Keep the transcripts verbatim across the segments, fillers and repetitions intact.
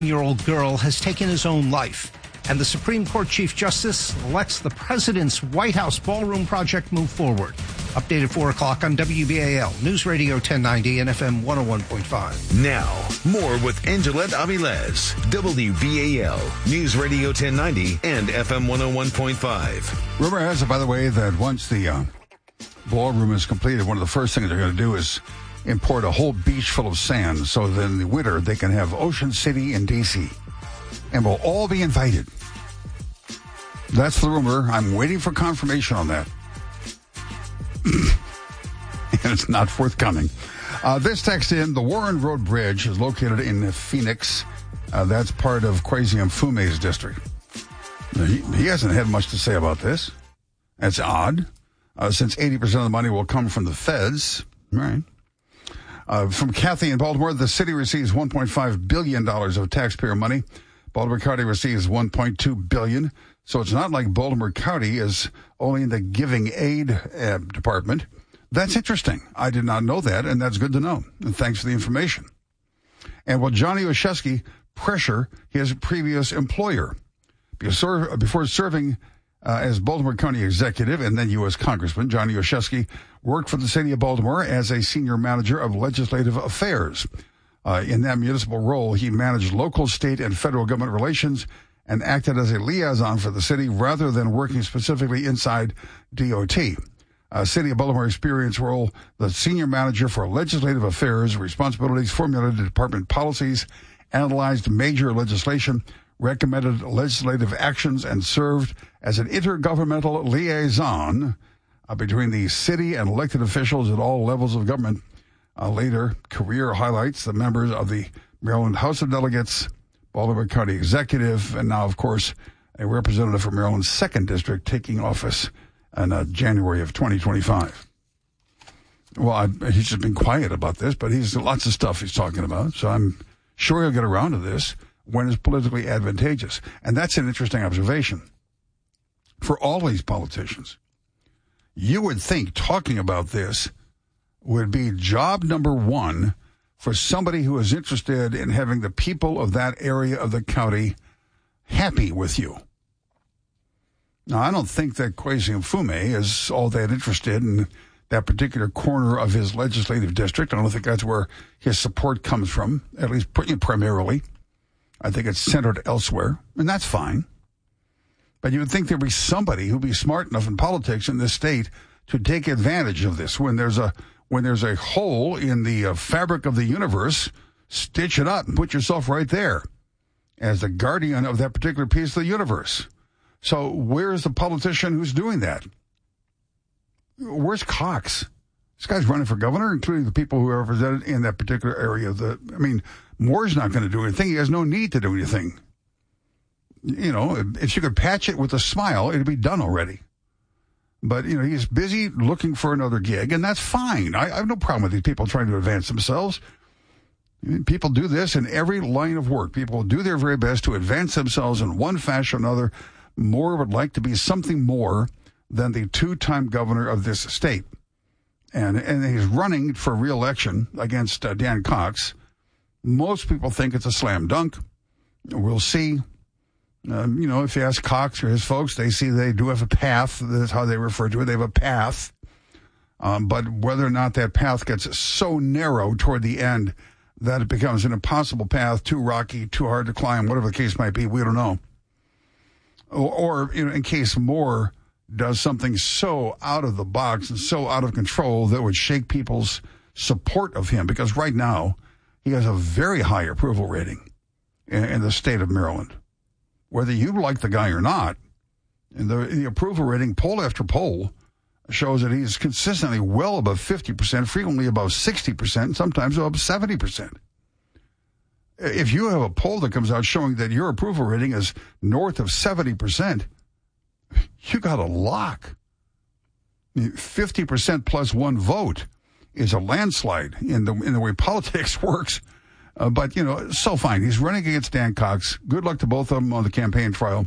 year-old girl has taken his own life, and the Supreme Court Chief Justice lets the president's White House Ballroom project move forward. Updated four o'clock on W B A L, News Radio ten ninety and F M one oh one point five. Now, more with Angelette Avilez, W B A L, News Radio ten ninety and F M one oh one point five. Rumor has it, by the way, that once the uh, ballroom is completed, one of the first things they're going to do is import a whole beach full of sand so that in the winter they can have Ocean City in D C and we'll all be invited. That's the rumor. I'm waiting for confirmation on that. And it's not forthcoming. Uh, this text in, the Warren Road Bridge is located in Phoenix. Uh, that's part of Kwesi Mfume's district. He, he hasn't had much to say about this. That's odd, uh, since eighty percent of the money will come from the feds. All right. Uh, from Kathy in Baltimore, the city receives one point five billion dollars of taxpayer money. Baltimore County receives one point two billion dollars. So it's not like Baltimore County is only in the giving aid uh, department. That's interesting. I did not know that, and that's good to know. And thanks for the information. And will Johnny Olszewski pressure his previous employer? Before, before serving uh, as Baltimore County executive and then U S congressman, Johnny Olszewski worked for the city of Baltimore as a senior manager of legislative affairs. Uh, in that municipal role, he managed local, state, and federal government relations and acted as a liaison for the city rather than working specifically inside D O T. Uh, City of Baltimore experience role, the senior manager for legislative affairs, responsibilities, formulated department policies, analyzed major legislation, recommended legislative actions, and served as an intergovernmental liaison uh, between the city and elected officials at all levels of government. Uh, later, career highlights the members of the Maryland House of Delegates, Baltimore County Executive, and now, of course, a representative from Maryland's second District taking office in uh, January of twenty twenty-five. Well, I, he's just been quiet about this, but he's lots of stuff he's talking about, so I'm sure he'll get around to this when it's politically advantageous. And that's an interesting observation for all these politicians. You would think talking about this would be job number one for somebody who is interested in having the people of that area of the county happy with you. Now, I don't think that Kwesi Mfume is all that interested in that particular corner of his legislative district. I don't think that's where his support comes from, at least primarily. I think it's centered elsewhere, and that's fine. But you would think there'd be somebody who'd be smart enough in politics in this state to take advantage of this. When there's a when there's a hole in the uh, fabric of the universe, stitch it up and put yourself right there as the guardian of that particular piece of the universe. So where's the politician who's doing that? Where's Cox? This guy's running for governor, including the people who are represented in that particular area of the, I mean, Moore's not going to do anything. He has no need to do anything. You know, if you could patch it with a smile, it'd be done already. But, you know, he's busy looking for another gig, and that's fine. I, I have no problem with these people trying to advance themselves. I mean, people do this in every line of work. People do their very best to advance themselves in one fashion or another. Moore would like to be something more than the two-time governor of this state. And and he's running for re-election against uh, Dan Cox. Most people think it's a slam dunk. We'll see. Um, you know, if you ask Cox or his folks, they see they do have a path. That's how they refer to it. They have a path. Um, but whether or not that path gets so narrow toward the end that it becomes an impossible path, too rocky, too hard to climb, whatever the case might be, we don't know. Or, or you know, in case Moore does something so out of the box and so out of control that would shake people's support of him. Because right now, he has a very high approval rating in, in the state of Maryland. Whether you like the guy or not, and the, the approval rating, poll after poll, shows that he's consistently well above fifty percent, frequently above sixty percent, sometimes above seventy percent. If you have a poll that comes out showing that your approval rating is north of seventy percent, you got a lock. fifty percent plus one vote is a landslide in the in the way politics works. Uh, but, you know, so fine. He's running against Dan Cox. Good luck to both of them on the campaign trail.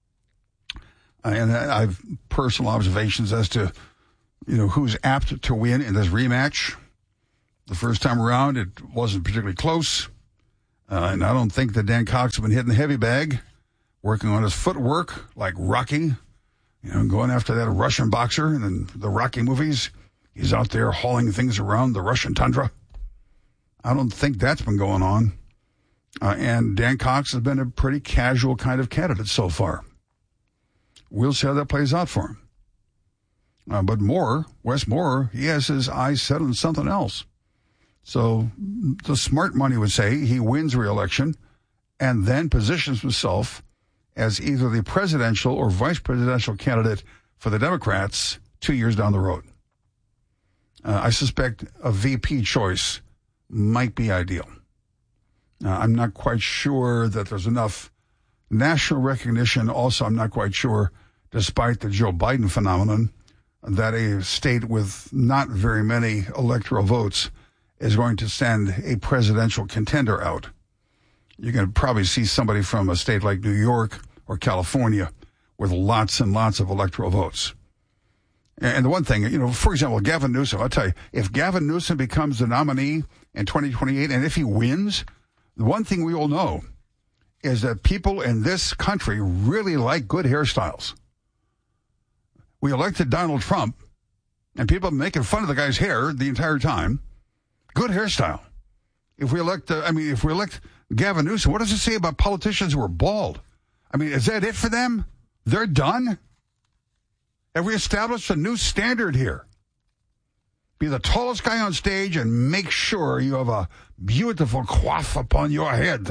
Uh, and I have personal observations as to, you know, who's apt to win in this rematch. The first time around, it wasn't particularly close. Uh, and I don't think that Dan Cox has been hitting the heavy bag, working on his footwork like Rocky, you know, going after that Russian boxer and then the Rocky movies. He's out there hauling things around the Russian tundra. I don't think that's been going on. Uh, and Dan Cox has been a pretty casual kind of candidate so far. We'll see how that plays out for him. Uh, but Moore, Wes Moore, he has his eyes set on something else. So the smart money would say he wins re-election and then positions himself as either the presidential or vice presidential candidate for the Democrats two years down the road. Uh, I suspect a V P choice might be ideal. Uh, I'm not quite sure that there's enough national recognition. Also, I'm not quite sure, despite the Joe Biden phenomenon, that a state with not very many electoral votes is going to send a presidential contender out. You're going to probably see somebody from a state like New York or California with lots and lots of electoral votes. And the one thing, you know, for example, Gavin Newsom, I'll tell you, if Gavin Newsom becomes the nominee in twenty twenty-eight, and if he wins, the one thing we all know is that people in this country really like good hairstyles. We elected Donald Trump, and people are making fun of the guy's hair the entire time. Good hairstyle. If we elect, uh, I mean, if we elect Gavin Newsom, what does it say about politicians who are bald? I mean, is that it for them? They're done? Have we established a new standard here? Be the tallest guy on stage and make sure you have a beautiful coif upon your head.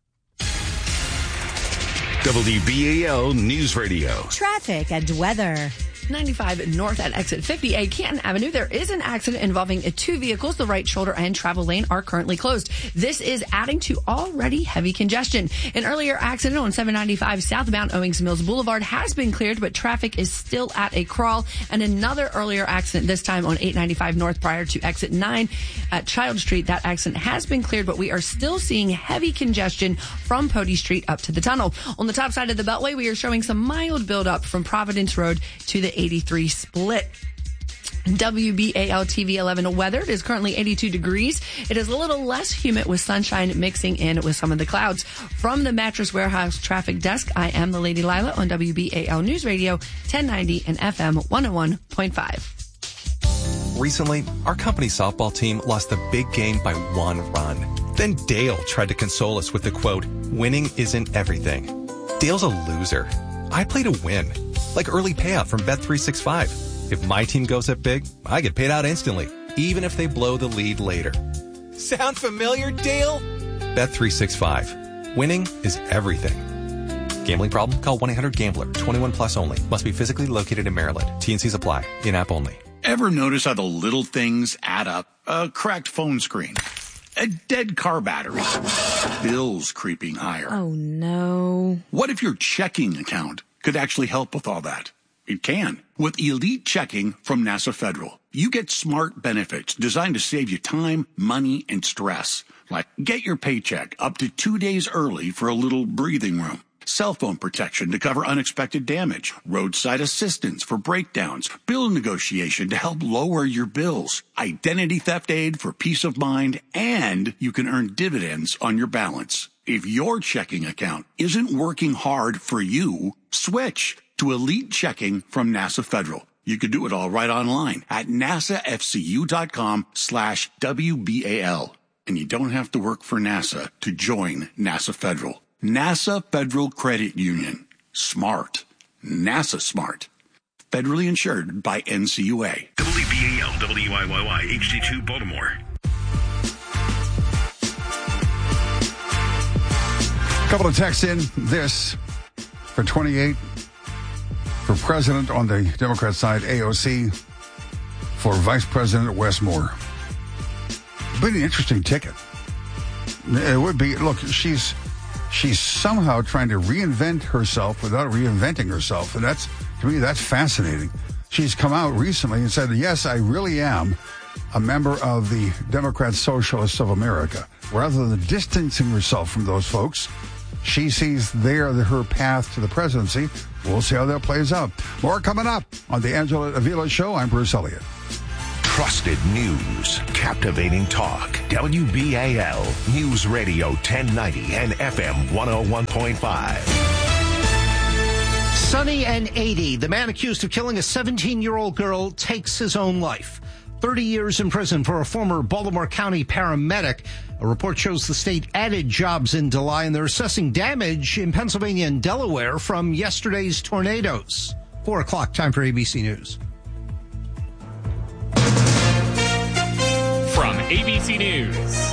W B A L News Radio. Traffic and weather. ninety-five north at exit fifty-eight Canton Avenue. There is an accident involving two vehicles. The right shoulder and travel lane are currently closed. This is adding to already heavy congestion. An earlier accident on seven ninety-five southbound Owings Mills Boulevard has been cleared, but traffic is still at a crawl. And another earlier accident, this time on eight ninety-five north prior to exit nine at Child Street. That accident has been cleared, but we are still seeing heavy congestion from Pody Street up to the tunnel. On the top side of the Beltway, we are showing some mild buildup from Providence Road to the eighty-three split. W B A L T V eleven weather. It is currently eighty-two degrees. It is a little less humid with sunshine mixing in with some of the clouds. From the Mattress Warehouse traffic desk, I am the Lady Lila on W B A L News Radio ten ninety and F M one oh one point five. Recently, our company softball team lost the big game by one run. Then Dale tried to console us with the quote, "Winning isn't everything." Dale's a loser. I play to win. Like early payout from Bet three sixty-five. If my team goes up big, I get paid out instantly, even if they blow the lead later. Sound familiar, Dale? Bet three sixty-five. Winning is everything. Gambling problem? Call one eight hundred gambler. twenty-one plus only. Must be physically located in Maryland. T and Cs apply. In-app only. Ever notice how the little things add up? A cracked phone screen, a dead car battery, bills creeping higher. Oh, no. What if your checking account could actually help with all that? It can. With Elite Checking from NASA Federal, you get smart benefits designed to save you time, money, and stress. Like get your paycheck up to two days early for a little breathing room. Cell phone protection to cover unexpected damage. Roadside assistance for breakdowns. Bill negotiation to help lower your bills. Identity theft aid for peace of mind. And you can earn dividends on your balance. If your checking account isn't working hard for you, switch to Elite Checking from NASA Federal. You can do it all right online at nasafcu.com slash WBAL. And you don't have to work for NASA to join NASA Federal. NASA Federal Credit Union. Smart. NASA smart. Federally insured by N C U A. W B A L, W I Y Y, H D two Baltimore. A couple of texts in. This for twenty-eight for president on the Democrat side, A O C. For Vice President Wes Moore. Been an interesting ticket. It would be. Look, she's she's somehow trying to reinvent herself without reinventing herself, and that's to me that's fascinating. She's come out recently and said, "Yes, I really am a member of the Democrat Socialists of America." Rather than distancing herself from those folks, she sees there her path to the presidency. We'll see how that plays out. More coming up on the Angela Avila Show. I'm Bruce Elliott. Trusted news. Captivating talk. W B A L News Radio ten ninety and F M one oh one point five. Sunny and eighty. The man accused of killing a seventeen-year-old girl takes his own life. thirty years in prison for a former Baltimore County paramedic. A report shows the state added jobs in July, and they're assessing damage in Pennsylvania and Delaware from yesterday's tornadoes. Four o'clock, time for A B C News. From A B C News,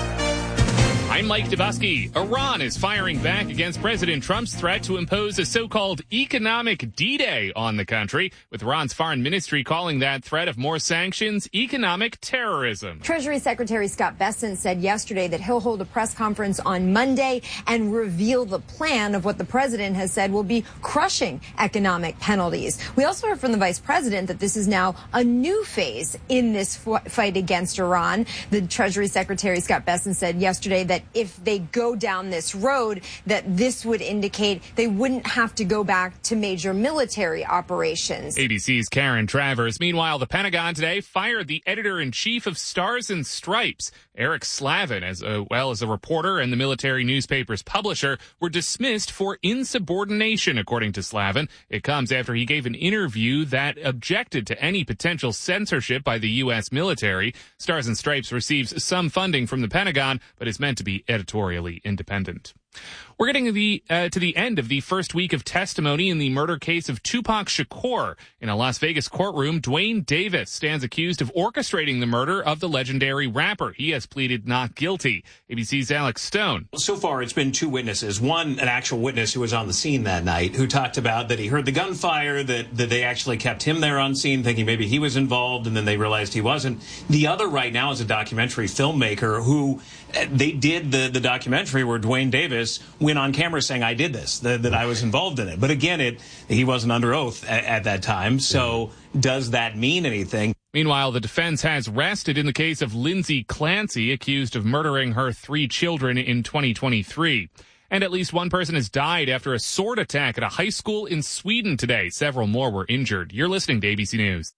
I'm Mike Dubusky. Iran is firing back against President Trump's threat to impose a so-called economic D-Day on the country, with Iran's foreign ministry calling that threat of more sanctions economic terrorism. Treasury Secretary Scott Bessent said yesterday that he'll hold a press conference on Monday and reveal the plan of what the president has said will be crushing economic penalties. We also heard from the vice president that this is now a new phase in this fight against Iran. The Treasury Secretary Scott Bessent said yesterday that if they go down this road, that this would indicate they wouldn't have to go back to major military operations. A B C's Karen Travers. Meanwhile, the Pentagon today fired the editor-in-chief of Stars and Stripes. Eric Slavin, as uh, well as a reporter and the military newspaper's publisher, were dismissed for insubordination, according to Slavin. It comes after he gave an interview that objected to any potential censorship by the U S military. Stars and Stripes receives some funding from the Pentagon, but is meant to be editorially independent. We're getting the, uh, to the end of the first week of testimony in the murder case of Tupac Shakur. In a Las Vegas courtroom, Dwayne Davis stands accused of orchestrating the murder of the legendary rapper. He has pleaded not guilty. A B C's Alex Stone. So far, it's been two witnesses. One, an actual witness who was on the scene that night, who talked about that he heard the gunfire, that, that they actually kept him there on scene, thinking maybe he was involved, and then they realized he wasn't. The other right now is a documentary filmmaker who uh, they did the, the documentary where Dwayne Davis went on camera saying, I did this, that, that I was involved in it. But again, it he wasn't under oath at, at that time. So does that mean anything? Meanwhile, the defense has rested in the case of Lindsay Clancy, accused of murdering her three children in twenty twenty-three. And at least one person has died after a sword attack at a high school in Sweden today. Several more were injured. You're listening to A B C News.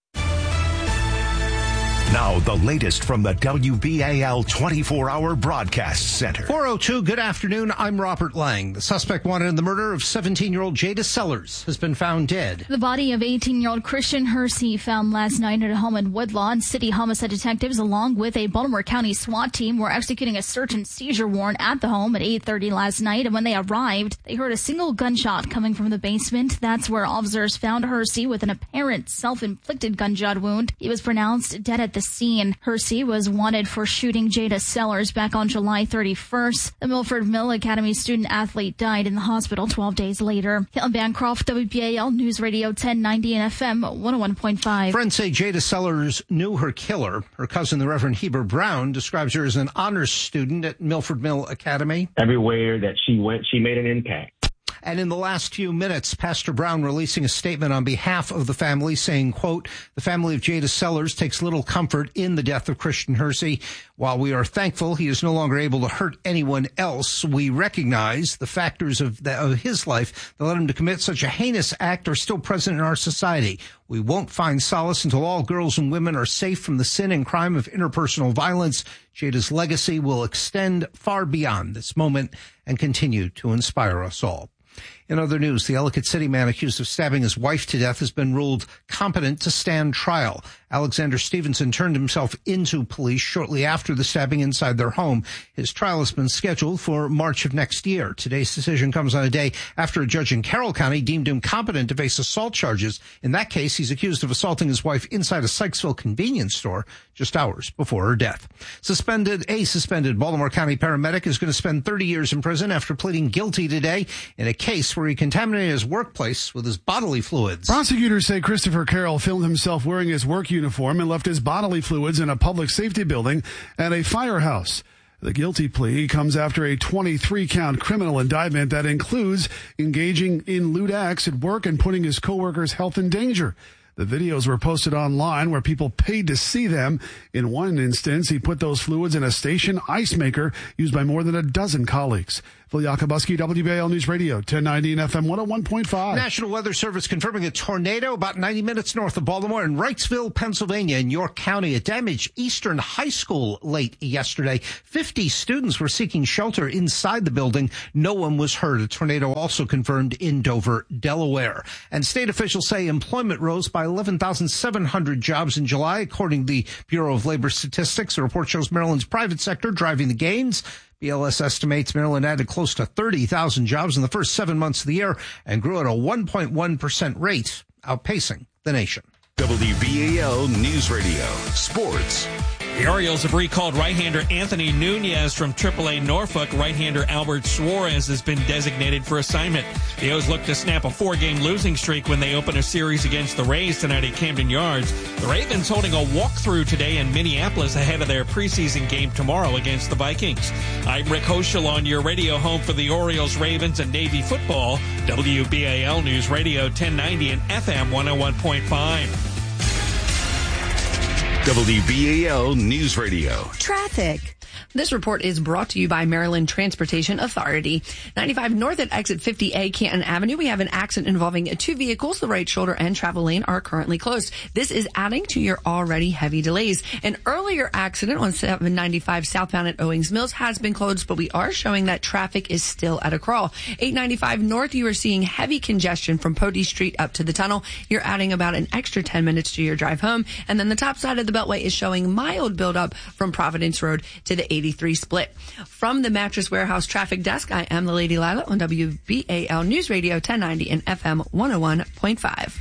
Now, the latest from the W B A L twenty-four hour Broadcast Center. four oh two, good afternoon. I'm Robert Lang. The suspect wanted in the murder of seventeen-year-old Jada Sellers has been found dead. The body of eighteen-year-old Christian Hersey found last night at a home in Woodlawn. City homicide detectives, along with a Baltimore County SWAT team, were executing a search and seizure warrant at the home at eight thirty last night. And when they arrived, they heard a single gunshot coming from the basement. That's where officers found Hersey with an apparent self-inflicted gunshot wound. He was pronounced dead at the scene. Hersey was wanted for shooting Jada Sellers back on July thirty-first. The Milford Mill Academy student athlete died in the hospital twelve days later. Caitlin Bancroft, W B A L News Radio ten ninety and F M one oh one point five. Friends say Jada Sellers knew her killer. Her cousin, the Reverend Heber Brown, describes her as an honors student at Milford Mill Academy. Everywhere that she went, she made an impact. And in the last few minutes, Pastor Brown releasing a statement on behalf of the family saying, quote, the family of Jada Sellers takes little comfort in the death of Christian Hersey. While we are thankful he is no longer able to hurt anyone else, we recognize the factors of, the, of his life that led him to commit such a heinous act are still present in our society. We won't find solace until all girls and women are safe from the sin and crime of interpersonal violence. Jada's legacy will extend far beyond this moment and continue to inspire us all. In other news, the Ellicott City man accused of stabbing his wife to death has been ruled competent to stand trial. Alexander Stevenson turned himself into police shortly after the stabbing inside their home. His trial has been scheduled for March of next year. Today's decision comes on a day after a judge in Carroll County deemed him competent to face assault charges. In that case, he's accused of assaulting his wife inside a Sykesville convenience store just hours before her death. Suspended, a suspended Baltimore County paramedic is going to spend thirty years in prison after pleading guilty today in a case where he contaminated his workplace with his bodily fluids. Prosecutors say Christopher Carroll filmed himself wearing his work uniform and left his bodily fluids in a public safety building at a firehouse. The guilty plea comes after a twenty-three count criminal indictment that includes engaging in lewd acts at work and putting his coworkers' health in danger. The videos were posted online where people paid to see them. In one instance, he put those fluids in a station ice maker used by more than a dozen colleagues. Phil Yakubuski, W B A L News Radio, ten ninety and F M one oh one point five. National Weather Service confirming a tornado about ninety minutes north of Baltimore in Wrightsville, Pennsylvania, in York County. It damaged Eastern High School late yesterday. fifty students were seeking shelter inside the building. No one was hurt. A tornado also confirmed in Dover, Delaware. And state officials say employment rose by eleven thousand seven hundred jobs in July, according to the Bureau of Labor Statistics. The report shows Maryland's private sector driving the gains. B L S estimates Maryland added close to thirty thousand jobs in the first seven months of the year and grew at a one point one percent rate, outpacing the nation. W B A L News Radio, sports. The Orioles have recalled right-hander Anthony Nunez from triple A Norfolk. Right-hander Albert Suarez has been designated for assignment. The O's look to snap a four-game losing streak when they open a series against the Rays tonight at Camden Yards. The Ravens holding a walkthrough today in Minneapolis ahead of their preseason game tomorrow against the Vikings. I'm Rick Hoschel on your radio home for the Orioles, Ravens, and Navy football. W B A L News Radio ten ninety and F M one oh one point five. W B A L News Radio. Traffic. This report is brought to you by Maryland Transportation Authority. ninety-five north at exit fifty A Canton Avenue. We have an accident involving two vehicles. The right shoulder and travel lane are currently closed. This is adding to your already heavy delays. An earlier accident on seven ninety-five southbound at Owings Mills has been closed, but we are showing that traffic is still at a crawl. eight ninety-five north, you are seeing heavy congestion from Pody Street up to the tunnel. You're adding about an extra ten minutes to your drive home. And then the top side of the Beltway is showing mild buildup from Providence Road to the eighty-three split. From the Mattress Warehouse Traffic Desk, I am the Lady Lila on W B A L News Radio ten ninety and F M one oh one point five.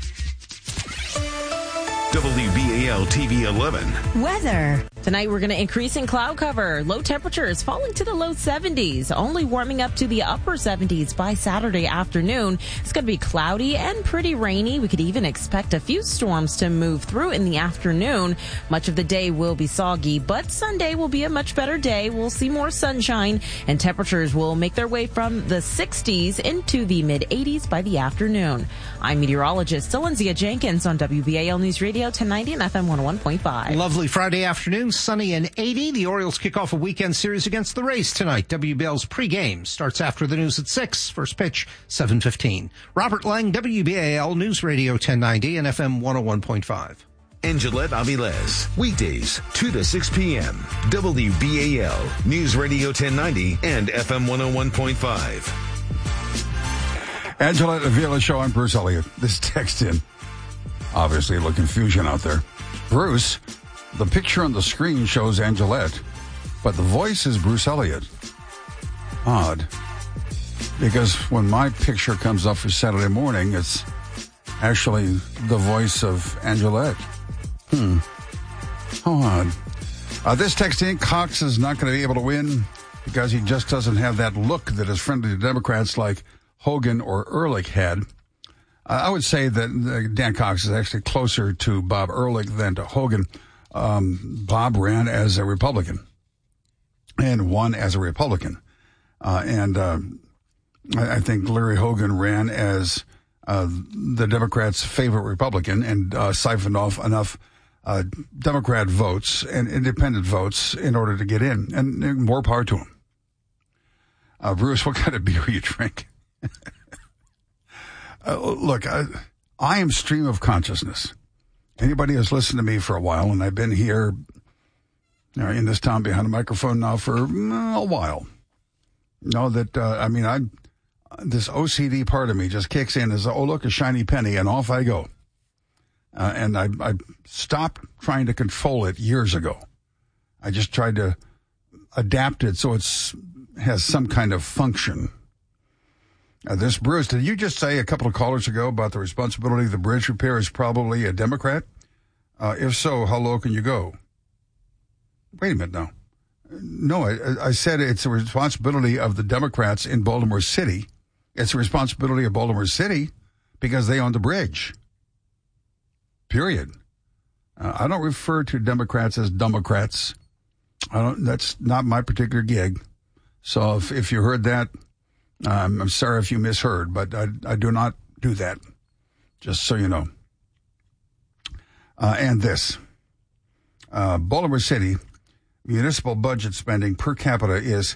W B A L T V eleven. Weather. Tonight we're going to increase in cloud cover. Low temperatures falling to the low seventies, only warming up to the upper seventies by Saturday afternoon. It's going to be cloudy and pretty rainy. We could even expect a few storms to move through in the afternoon. Much of the day will be soggy, but Sunday will be a much better day. We'll see more sunshine and temperatures will make their way from the sixties into the mid eighties by the afternoon. I'm meteorologist Silenzia Jenkins on W B A L News Radio ten ninety and F M one oh one point five. Lovely Friday afternoon, sunny and eighty. The Orioles kick off a weekend series against the Rays tonight. W B L's pregame starts after the news at six. First pitch, seven fifteen. Robert Lang, W B A L News Radio ten ninety and F M one oh one point five. Angelette Avilés, weekdays, two to six p.m. W B A L News Radio ten ninety and F M one oh one point five. Angelette Avilés Show. I'm Bruce Elliott. This text in. Obviously, a little confusion out there. Bruce, the picture on the screen shows Angelette, but the voice is Bruce Elliott. Odd. Because when my picture comes up for Saturday morning, it's actually the voice of Angelette. Hmm. How odd. Uh, this text in, Cox is not going to be able to win because he just doesn't have that look that is friendly to Democrats like Hogan or Ehrlich had. Uh, I would say that uh, Dan Cox is actually closer to Bob Ehrlich than to Hogan. Um, Bob ran as a Republican and won as a Republican. Uh, and uh, I, I think Larry Hogan ran as uh, the Democrats' favorite Republican and uh, siphoned off enough uh, Democrat votes and independent votes in order to get in. And, and more power to him. Uh, Bruce, what kind of beer you drink? Uh, look, I, I am stream of consciousness. Anybody who's listened to me for a while, and I've been here you know, in this town behind a microphone now for mm, a while, know that, uh, I mean, I this O C D part of me just kicks in as, oh, look, a shiny penny, and off I go. Uh, and I, I stopped trying to control it years ago. I just tried to adapt it so it's has some kind of function. Uh, this, Bruce, did you just say a couple of callers ago about the responsibility of the bridge repair is probably a Democrat? Uh, if so, how low can you go? Wait a minute now. No, I, I said it's a responsibility of the Democrats in Baltimore City. It's a responsibility of Baltimore City because they own the bridge. Period. Uh, I don't refer to Democrats as Democrats. I don't. That's not my particular gig. So if, if you heard that, Um, I'm sorry if you misheard, but I, I do not do that, just so you know. Uh, and this, uh, Baltimore City municipal budget spending per capita is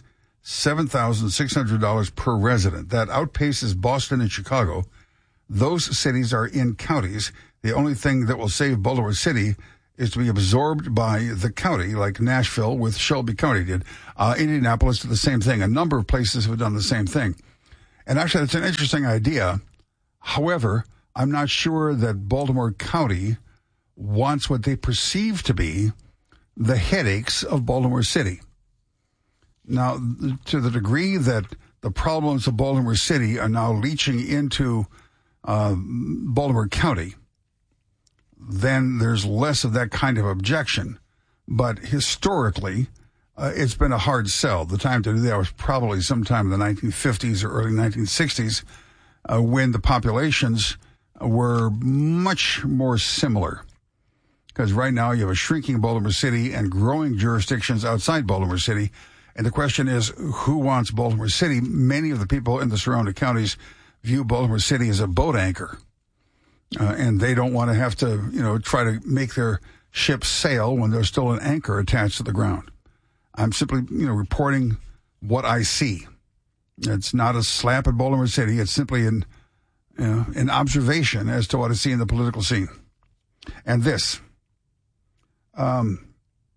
seven thousand six hundred dollars per resident. That outpaces Boston and Chicago. Those cities are in counties. The only thing that will save Baltimore City is to be absorbed by the county, like Nashville with Shelby County did. Uh, Indianapolis did the same thing. A number of places have done the same thing. And actually, it's an interesting idea. However, I'm not sure that Baltimore County wants what they perceive to be the headaches of Baltimore City. Now, to the degree that the problems of Baltimore City are now leaching into uh, Baltimore County, then there's less of that kind of objection. But historically, uh, it's been a hard sell. The time to do that was probably sometime in the nineteen fifties or early nineteen sixties, uh, when the populations were much more similar. Because right now you have a shrinking Baltimore City and growing jurisdictions outside Baltimore City. And the question is, who wants Baltimore City? Many of the people in the surrounding counties view Baltimore City as a boat anchor. Uh, and they don't want to have to, you know, try to make their ship sail when there's still an anchor attached to the ground. I'm simply, you know, reporting what I see. It's not a slap at Baltimore City. It's simply an, you know, an observation as to what I see in the political scene. And this. Um,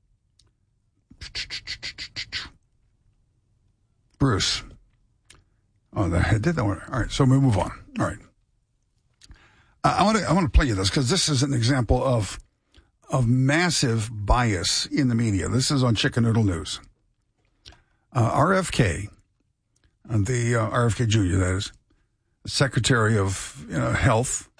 Bruce. Oh, I did that one. All right, so we move on. All right. I want to I want to play you this because this is an example of of massive bias in the media. This is on Chicken Noodle News. Uh, R F K, uh, the uh, R F K Junior, that is, Secretary of you know, Health,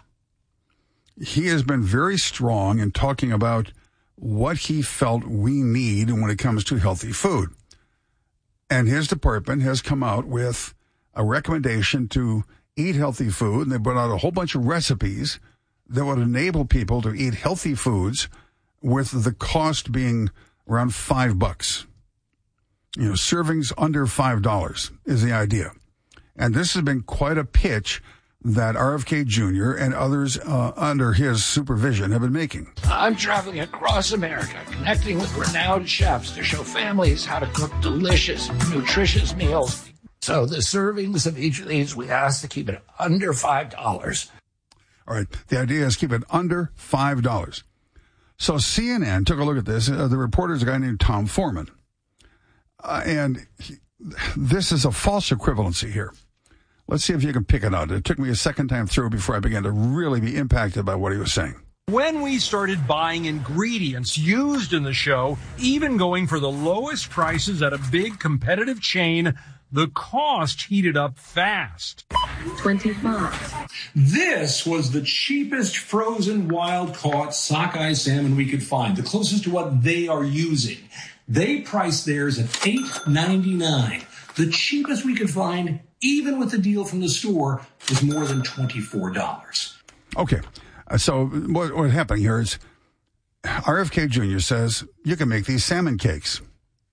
he has been very strong in talking about what he felt we need when it comes to healthy food. And his department has come out with a recommendation to eat healthy food, and they put out a whole bunch of recipes that would enable people to eat healthy foods with the cost being around five bucks. You know, servings under five dollars is the idea. And this has been quite a pitch that R F K Junior and others uh, under his supervision have been making. I'm traveling across America, connecting with renowned chefs to show families how to cook delicious, nutritious meals. So the servings of each of these, we ask to keep it under five dollars. All right. The idea is keep it under five dollars. So C N N took a look at this. Uh, the reporter is a guy named Tom Foreman. Uh, and he, this is a false equivalency here. Let's see if you can pick it out. It took me a second time through before I began to really be impacted by what he was saying. When we started buying ingredients used in the show, even going for the lowest prices at a big competitive chain, the cost heated up fast. twenty-five. This was the cheapest frozen wild-caught sockeye salmon we could find, the closest to what they are using. They priced theirs at eight ninety-nine. The cheapest we could find, even with the deal from the store, was more than twenty-four dollars. Okay. Uh, so what, what happened here is R F K Junior says you can make these salmon cakes.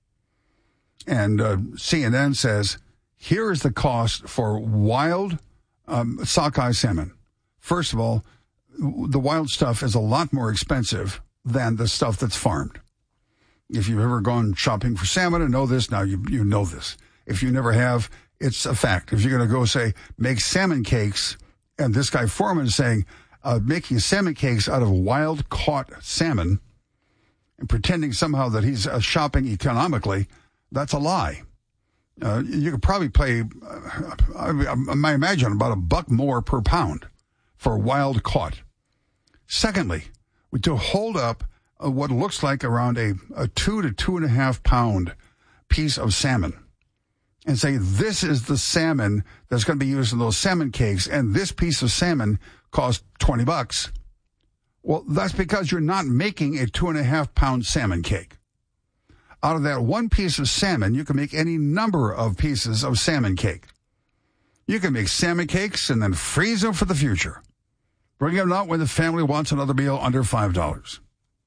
And uh, C N N says, here is the cost for wild um, sockeye salmon. First of all, the wild stuff is a lot more expensive than the stuff that's farmed. If you've ever gone shopping for salmon and know this, now you, you know this. If you never have, it's a fact. If you're going to go say, make salmon cakes, and this guy Foreman is saying, uh, making salmon cakes out of wild caught salmon and pretending somehow that he's uh, shopping economically, that's a lie. Uh, you could probably pay, uh, I, I imagine, about a buck more per pound for wild caught. Secondly, to hold up uh, what looks like around a, a two to two and a half pound piece of salmon and say, this is the salmon that's going to be used in those salmon cakes, and this piece of salmon costs twenty bucks. Well, that's because you're not making a two and a half pound salmon cake. Out of that one piece of salmon, you can make any number of pieces of salmon cake. You can make salmon cakes and then freeze them for the future. Bring them out when the family wants another meal under five dollars.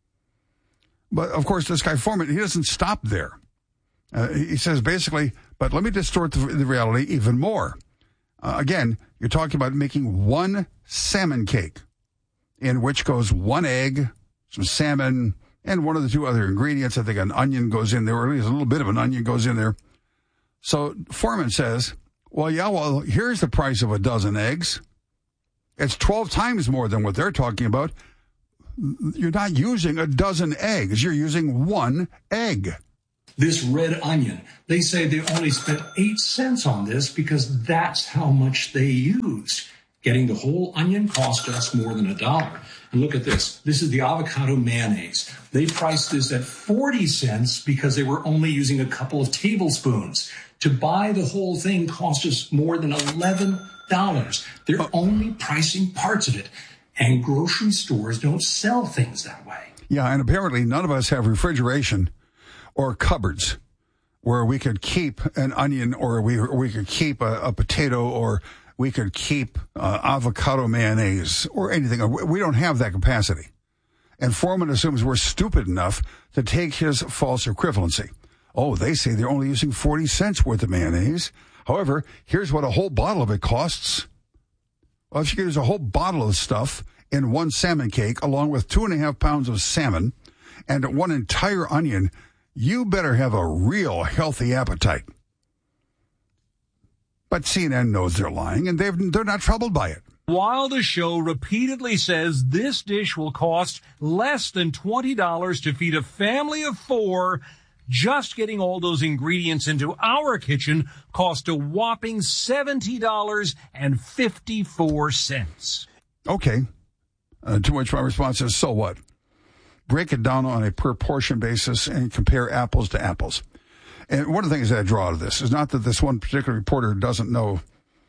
But, of course, this guy Foreman, he doesn't stop there. Uh, he says basically, but let me distort the, the reality even more. Uh, again, you're talking about making one salmon cake in which goes one egg, some salmon, and one of the two other ingredients. I think an onion goes in there, or at least a little bit of an onion goes in there. So Foreman says, well, yeah, well, here's the price of a dozen eggs. It's twelve times more than what they're talking about. You're not using a dozen eggs. You're using one egg. This red onion, they say they only spent eight cents on this because that's how much they used. Getting the whole onion cost us more than a dollar. And look at this. This is the avocado mayonnaise. They priced this at forty cents because they were only using a couple of tablespoons. To buy the whole thing cost us more than eleven dollars. They're only pricing parts of it. And grocery stores don't sell things that way. Yeah, and apparently none of us have refrigeration or cupboards where we could keep an onion, or we we could keep a, a potato, or we could keep uh, avocado mayonnaise or anything. We don't have that capacity. And Foreman assumes we're stupid enough to take his false equivalency. Oh, they say they're only using forty cents worth of mayonnaise. However, here's what a whole bottle of it costs. Well, if you use a whole bottle of stuff in one salmon cake, along with two and a half pounds of salmon and one entire onion, you better have a real healthy appetite. But C N N knows they're lying, and they've, they're not troubled by it. While the show repeatedly says this dish will cost less than twenty dollars to feed a family of four, just getting all those ingredients into our kitchen cost a whopping seventy dollars and fifty-four cents. Okay. Uh, to which my response is, so what? Break it down on a per portion basis and compare apples to apples. And one of the things that I draw out of this is not that this one particular reporter doesn't know,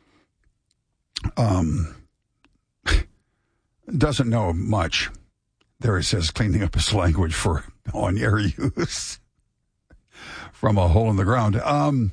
um, doesn't know much. There it says, cleaning up his language for on-air use from a hole in the ground. Um,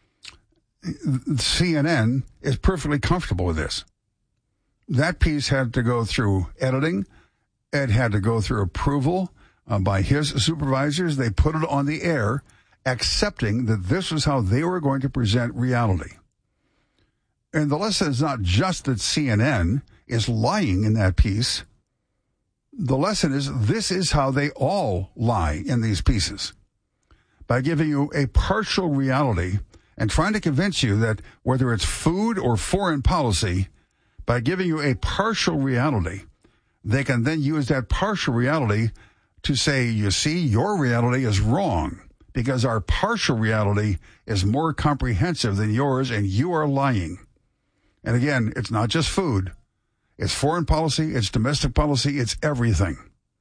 C N N is perfectly comfortable with this. That piece had to go through editing. It had to go through approval uh, by his supervisors. They put it on the air, accepting that this was how they were going to present reality. And the lesson is not just that C N N is lying in that piece. The lesson is this is how they all lie in these pieces. By giving you a partial reality and trying to convince you that whether it's food or foreign policy, by giving you a partial reality, they can then use that partial reality to say, you see, your reality is wrong because our partial reality is more comprehensive than yours and you are lying. And again, it's not just food. It's foreign policy, it's domestic policy, it's everything.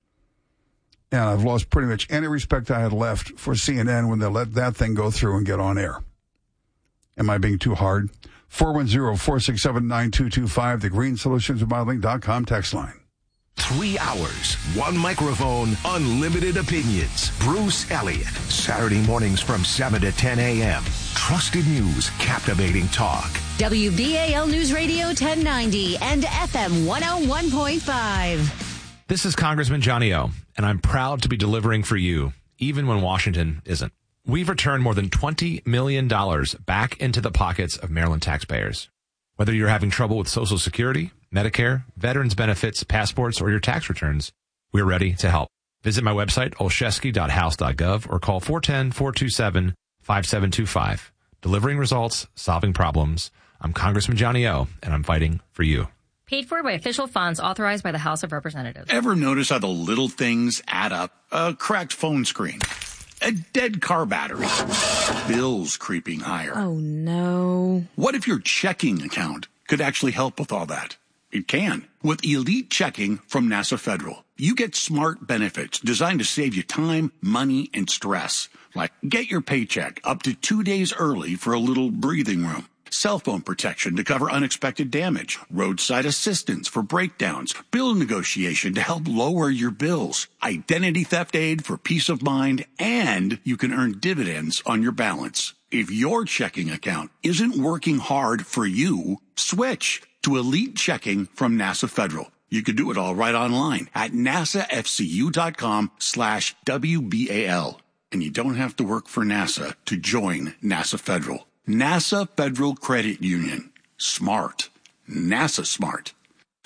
And I've lost pretty much any respect I had left for C N N when they let that thing go through and get on air. Am I being too hard? four one zero, four six seven, nine two two five, the green solutions remodeling dot com text line. Three hours, one microphone, unlimited opinions. Bruce Elliott, Saturday mornings from seven to ten a.m. Trusted news, captivating talk. W B A L News Radio ten ninety and F M one oh one point five. This is Congressman Johnny O, and I'm proud to be delivering for you, even when Washington isn't. We've returned more than twenty million dollars back into the pockets of Maryland taxpayers. Whether you're having trouble with Social Security, Medicare, veterans benefits, passports, or your tax returns, we're ready to help. Visit my website, olszewski dot house dot gov, or call four one zero, four two seven, five seven two five. Delivering results, solving problems. I'm Congressman Johnny O, and I'm fighting for you. Paid for by official funds authorized by the House of Representatives. Ever notice how the little things add up? A cracked phone screen, a dead car battery, bills creeping higher. Oh, no. What if your checking account could actually help with all that? It can. With Elite Checking from NASA Federal, you get smart benefits designed to save you time, money, and stress. Like get your paycheck up to two days early for a little breathing room. Cell phone protection to cover unexpected damage, roadside assistance for breakdowns, bill negotiation to help lower your bills, identity theft aid for peace of mind, and you can earn dividends on your balance. If your checking account isn't working hard for you, switch to Elite Checking from NASA Federal. You can do it all right online at nasafcu.com slash WBAL. And you don't have to work for NASA to join NASA Federal. NASA Federal Credit Union. Smart. NASA smart.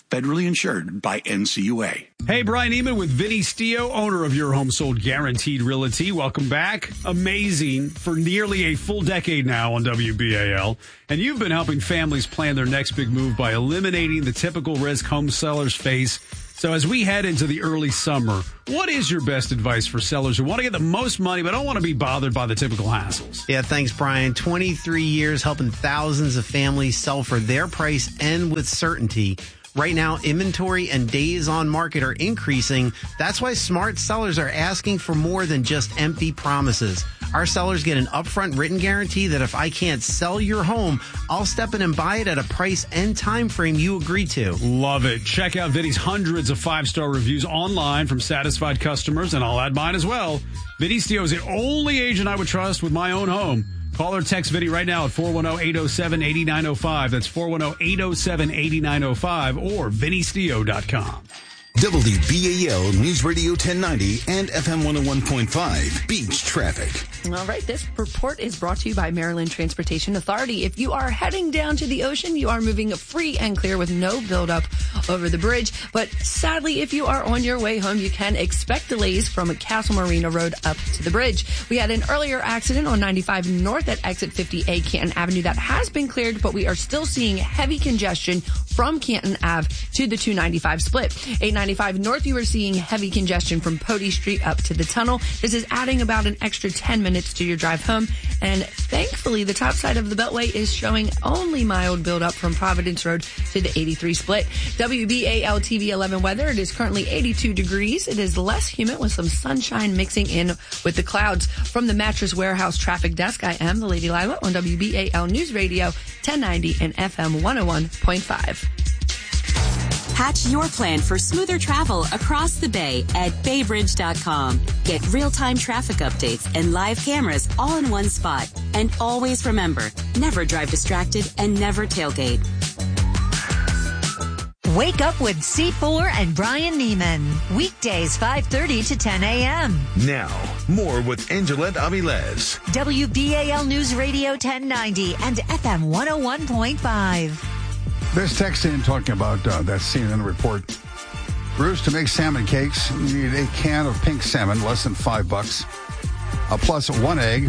Federally insured by N C U A. Hey, Brian Eman with Vinny Stio, owner of Your Home Sold Guaranteed Realty. Welcome back. Amazing for nearly a full decade now on W B A L. And you've been helping families plan their next big move by eliminating the typical risk home sellers face. So as we head into the early summer, what is your best advice for sellers who want to get the most money but don't want to be bothered by the typical hassles? Yeah, thanks, Brian. twenty-three years helping thousands of families sell for their price and with certainty. Right now, inventory and days on market are increasing. That's why smart sellers are asking for more than just empty promises. Our sellers get an upfront written guarantee that if I can't sell your home, I'll step in and buy it at a price and time frame you agree to. Love it. Check out Vinny's hundreds of five-star reviews online from satisfied customers, and I'll add mine as well. Vinny Stio is the only agent I would trust with my own home. Call or text Vinny right now at four one zero, eight zero seven, eight nine zero five. That's four one zero, eight zero seven, eight nine zero five or vinny stio dot com. W B A L News Radio ten ninety and F M one oh one point five Beach Traffic. All right, this report is brought to you by Maryland Transportation Authority. If you are heading down to the ocean, you are moving free and clear with no buildup over the bridge. But sadly, if you are on your way home, you can expect delays from Castle Marina Road up to the bridge. We had an earlier accident on ninety-five North at exit fifty A Canton Avenue that has been cleared, but we are still seeing heavy congestion from Canton Ave to the two ninety-five split. eight ninety-five North, you are seeing heavy congestion from Pody Street up to the tunnel. This is adding about an extra ten minutes to your drive home. And thankfully, the top side of the Beltway is showing only mild buildup from Providence Road to the eighty-three split. W B A L T V eleven weather. It is currently eighty-two degrees. It is less humid with some sunshine mixing in with the clouds. From the Mattress Warehouse traffic desk, I am the Lady Lila on W B A L News Radio ten ninety and F M one oh one point five. Hatch your plan for smoother travel across the bay at bay bridge dot com. Get real-time traffic updates and live cameras all in one spot. And always remember, never drive distracted and never tailgate. Wake up with C four and Brian Neiman. Weekdays five thirty to ten a.m. Now, more with Angelette Aviles. W B A L News Radio ten ninety and F M one oh one point five. This text in talking about uh, that C N N report. Bruce, to make salmon cakes, you need a can of pink salmon, less than five bucks, uh, plus one egg,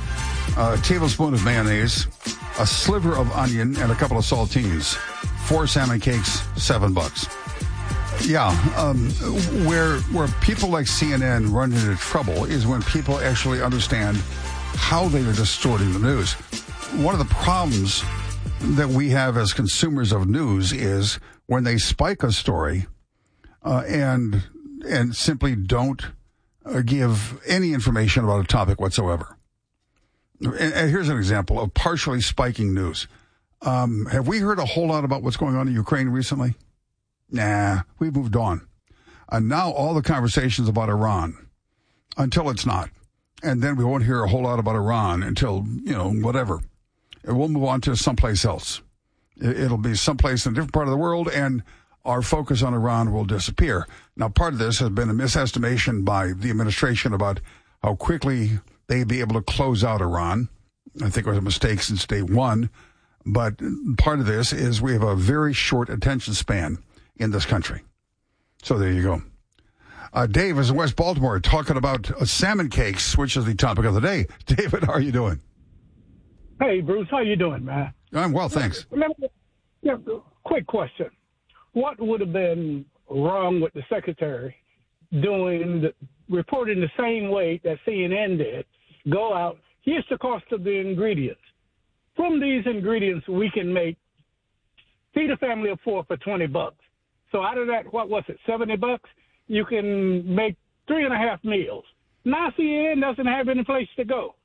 a tablespoon of mayonnaise, a sliver of onion, and a couple of saltines. Four salmon cakes, seven bucks. Yeah, um, where where people like C N N run into trouble is when people actually understand how they are distorting the news. One of the problems that we have as consumers of news is when they spike a story uh, and and simply don't uh, give any information about a topic whatsoever. And, and here's an example of partially spiking news. Um, have we heard a whole lot about what's going on in Ukraine recently? Nah, we've moved on. And now all the conversations about Iran until it's not. And then we won't hear a whole lot about Iran until, you know, whatever. And we'll move on to someplace else. It'll be someplace in a different part of the world, and our focus on Iran will disappear. Now, part of this has been a misestimation by the administration about how quickly they'd be able to close out Iran. I think it was a mistake since day one. But part of this is we have a very short attention span in this country. So there you go. Uh, Dave is in West Baltimore talking about uh, salmon cakes, which is the topic of the day. David, how are you doing? Hey, Bruce, how you doing, man? I'm well, thanks. Remember, yeah, quick question. What would have been wrong with the secretary doing, the, reporting the same way that C N N did? Go out, here's the cost of the ingredients. From these ingredients, we can make, feed a family of four for twenty bucks. So out of that, what was it, seventy bucks? You can make three and a half meals. Now C N N doesn't have any place to go.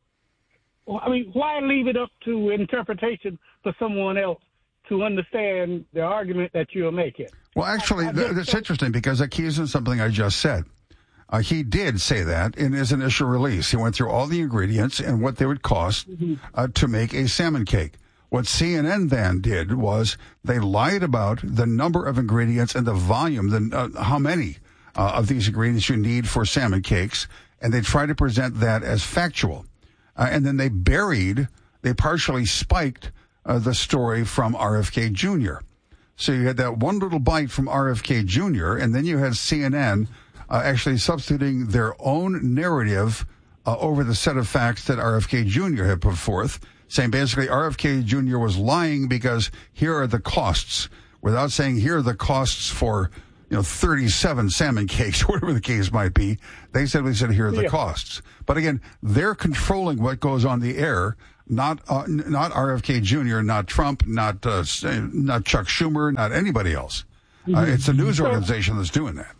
I mean, why leave it up to interpretation for someone else to understand the argument that you're making? Well, actually, I, I th- that's interesting because that keys in something I just said. Uh, he did say that in his initial release. He went through all the ingredients and what they would cost mm-hmm. uh, to make a salmon cake. What C N N then did was they lied about the number of ingredients and the volume, the, uh, how many uh, of these ingredients you need for salmon cakes, and they tried to present that as factual. Uh, and then they buried, they partially spiked uh, the story from R F K Junior So you had that one little bite from R F K Junior, and then you had C N N uh, actually substituting their own narrative uh, over the set of facts that R F K Junior had put forth, saying basically R F K Junior was lying because here are the costs, without saying here are the costs for, you know, thirty-seven salmon cakes, whatever the case might be. They simply said here are the yeah. costs. But again, they're controlling what goes on the air. Not uh, not R F K Junior, not Trump, not uh, not Chuck Schumer, not anybody else. Uh, it's a news organization that's doing that.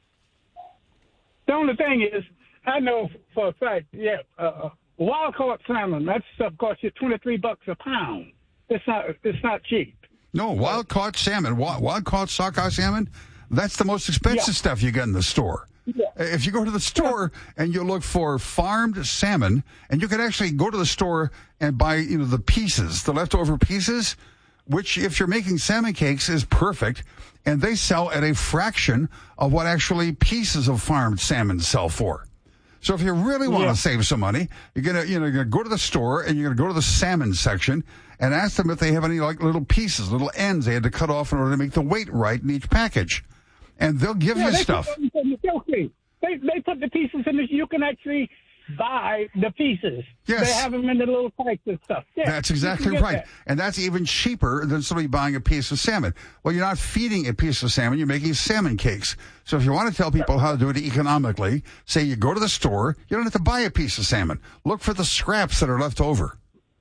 The only thing is, I know for a fact, yeah, uh, wild caught salmon, that stuff costs you twenty-three bucks a pound. It's not it's not cheap. No, wild caught salmon, wild, wild caught sockeye salmon, that's the most expensive yeah. stuff you get in the store. Yeah. If you go to the store and you look for farmed salmon, and you can actually go to the store and buy, you know, the pieces, the leftover pieces, which if you're making salmon cakes is perfect, and they sell at a fraction of what actually pieces of farmed salmon sell for. So if you really want yeah. to save some money, you're gonna, you know, you're gonna go to the store and you're gonna go to the salmon section and ask them if they have any like little pieces, little ends they had to cut off in order to make the weight right in each package. And they'll give yeah, you they stuff. Put the, they, they put the pieces in this. You can actually buy the pieces. Yes. They have them in the little packs and stuff. Yeah, that's exactly right. That. And that's even cheaper than somebody buying a piece of salmon. Well, you're not feeding a piece of salmon. You're making salmon cakes. So if you want to tell people how to do it economically, say you go to the store. You don't have to buy a piece of salmon. Look for the scraps that are left over.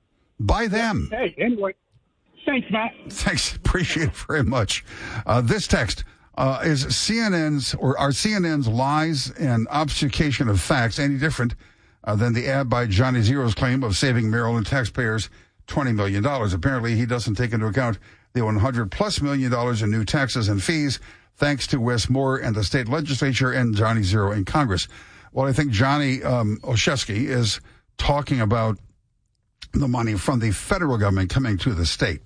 Buy them. Hey, anyway. Thanks, Matt. Thanks. Appreciate it very much. Uh, this text. Uh, is C N N's or are C N N's lies and obfuscation of facts any different uh, than the ad by Johnny Zero's claim of saving Maryland taxpayers twenty million dollars? Apparently, he doesn't take into account the one hundred plus million dollars in new taxes and fees, thanks to Wes Moore and the state legislature and Johnny Zero in Congress. Well, I think Johnny um, Olszewski is talking about the money from the federal government coming to the state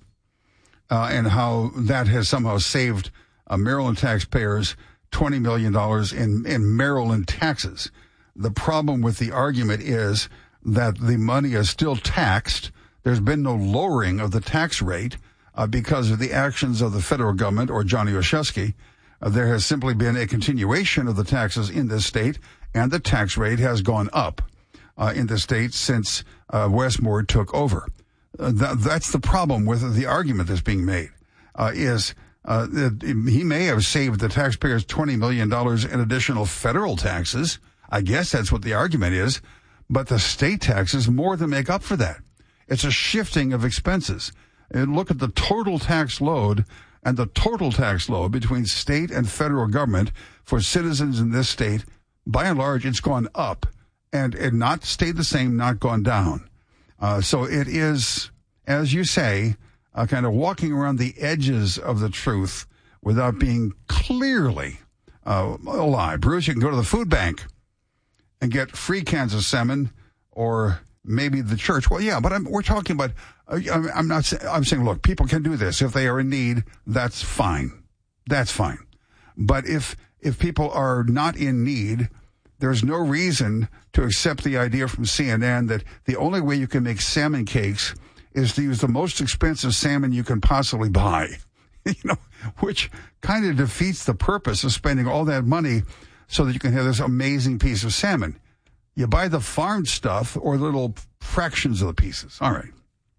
uh, and how that has somehow saved Uh, Maryland taxpayers twenty million dollars in, in Maryland taxes. The problem with the argument is that the money is still taxed. There's been no lowering of the tax rate uh, because of the actions of the federal government or Johnny Olszewski. Uh, there has simply been a continuation of the taxes in this state, and the tax rate has gone up uh, in the state since uh, Wes Moore took over. Uh, th- that's the problem with the argument that's being made, uh, is Uh, he may have saved the taxpayers twenty million dollars in additional federal taxes. I guess that's what the argument is. But the state taxes more than make up for that. It's a shifting of expenses. And look at the total tax load and the total tax load between state and federal government for citizens in this state. By and large, it's gone up and it not stayed the same, not gone down. Uh, so it is, as you say, Uh, kind of walking around the edges of the truth without being clearly uh, a lie. Bruce, you can go to the food bank and get free cans of salmon, or maybe the church. Well, yeah, but I'm, we're talking about. Uh, I'm, I'm not. I'm saying, look, people can do this if they are in need. That's fine. That's fine. But if if people are not in need, there's no reason to accept the idea from C N N that the only way you can make salmon cakes is to use the most expensive salmon you can possibly buy, you know, which kind of defeats the purpose of spending all that money so that you can have this amazing piece of salmon. You buy the farmed stuff or little fractions of the pieces. All right.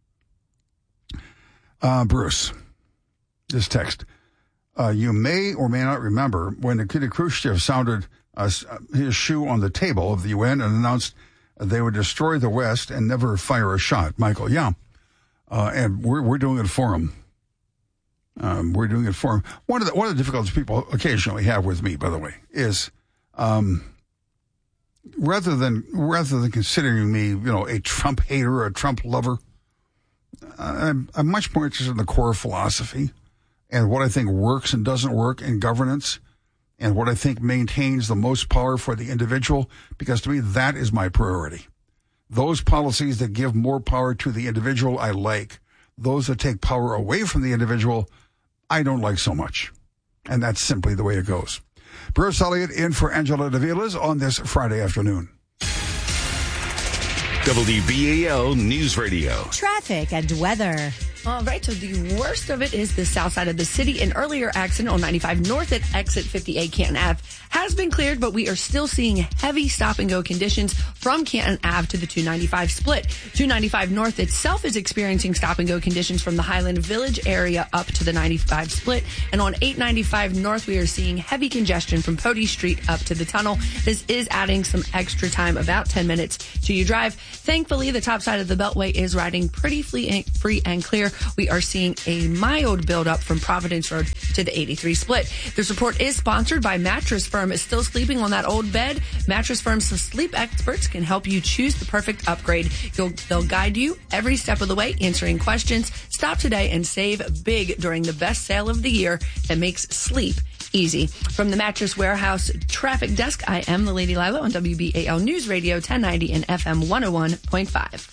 Uh, Bruce, this text. Uh, you may or may not remember when Nikita Khrushchev sounded uh, his shoe on the table of the U N and announced they would destroy the West and never fire a shot. Michael, yeah. Uh, and we're we're doing it for him. Um, we're doing it for him. One of the one of the difficulties people occasionally have with me, by the way, is um, rather than rather than considering me, you know, a Trump hater or a Trump lover, I'm, I'm much more interested in the core philosophy and what I think works and doesn't work in governance, and what I think maintains the most power for the individual. Because to me, that is my priority. Those policies that give more power to the individual, I like. Those that take power away from the individual, I don't like so much. And that's simply the way it goes. Bruce Elliott in for Angela Davilas on this Friday afternoon. W B A L News Radio. Traffic and weather. All right, so the worst of it is the south side of the city. An earlier accident on ninety-five north at exit fifty-eight Canton Ave has been cleared, but we are still seeing heavy stop-and-go conditions from Canton Ave to the two ninety-five split. two ninety-five north itself is experiencing stop-and-go conditions from the Highland Village area up to the ninety-five split. And on eight ninety-five north, we are seeing heavy congestion from Pody Street up to the tunnel. This is adding some extra time, about ten minutes to your drive. Thankfully, the top side of the Beltway is riding pretty free and clear. We are seeing a mild buildup from Providence Road to the eighty-three split. This report is sponsored by Mattress Firm. Is still sleeping on that old bed? Mattress Firm's sleep experts can help you choose the perfect upgrade. You'll, they'll guide you every step of the way, answering questions. Stop today and save big during the best sale of the year that makes sleep easy. From the Mattress Warehouse traffic desk, I am the Lady Lila on W B A L News Radio ten ninety and F M one oh one point five.